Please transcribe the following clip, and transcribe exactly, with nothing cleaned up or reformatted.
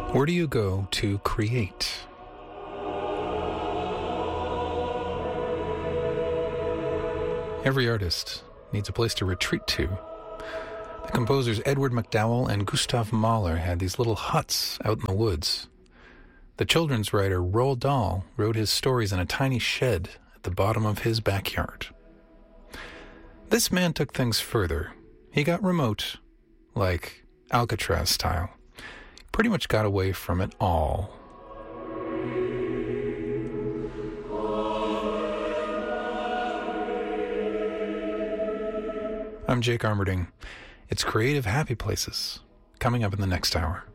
Where do you go to create? Every artist needs a place to retreat to. The composers Edward MacDowell and Gustav Mahler had these little huts out in the woods. The children's writer Roald Dahl wrote his stories in a tiny shed at the bottom of his backyard. This man took things further. He got remote, like Alcatraz style. He pretty much got away from it all. I'm Jake Armerding. It's Creative Happy Places, coming up in the next hour.